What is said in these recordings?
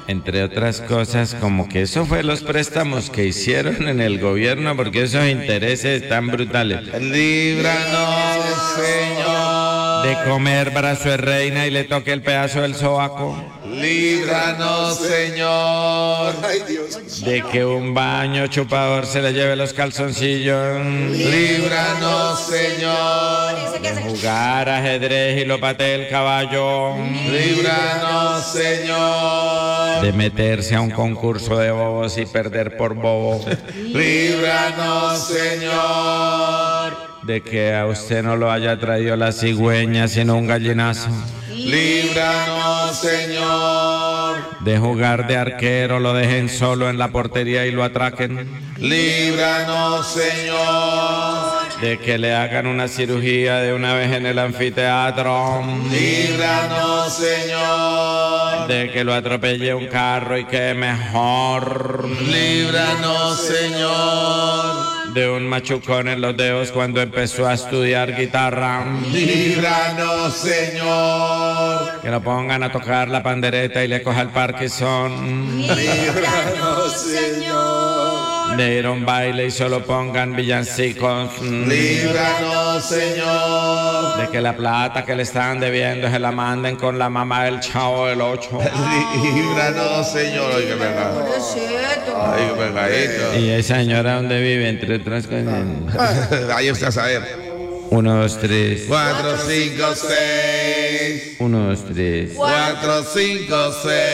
Entre otras cosas, como que eso fue los préstamos que hicieron en el gobierno, porque esos intereses están brutales. Líbranos, Señor. De comer brazo de reina y le toque el pedazo del sobaco. Líbranos, Señor. Ay, Dios. De que un baño chupador se le lleve los calzoncillos. Líbranos, Señor. De jugar ajedrez y lo patee el caballo. Líbranos, Señor. De meterse a un concurso de bobos y perder por bobo. Líbranos, Señor. De que a usted no lo haya traído la cigüeña sino un gallinazo. Líbranos, Señor. De jugar de arquero lo dejen solo en la portería y lo atraquen. Líbranos, Señor. De que le hagan una cirugía de una vez en el anfiteatro. Líbranos, Señor. De que lo atropelle un carro y que mejor. Líbranos, Señor. De un machucón en los dedos cuando empezó a estudiar guitarra. Líbranos, Señor. Que lo pongan a tocar la pandereta y le coja el Parkinson. Líbranos, Señor. De ir a un baile y solo pongan villancicos. Líbranos, Señor. De que la plata que le están debiendo se la manden con la mamá del Chavo del 8. Líbranos, Señor. Ay, qué pecado. Ay, qué pegadito. Y esa señora donde vive, entre otras cosas. Ahí usted a saber. 1, 2, 3. 4, 5, 6. 1, 2, 3. 4, 5,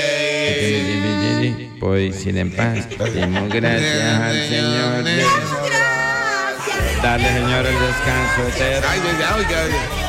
6. Pues ir en paz. Demos gracias al Señor. Dale, Señor, el descanso eterno. Ay,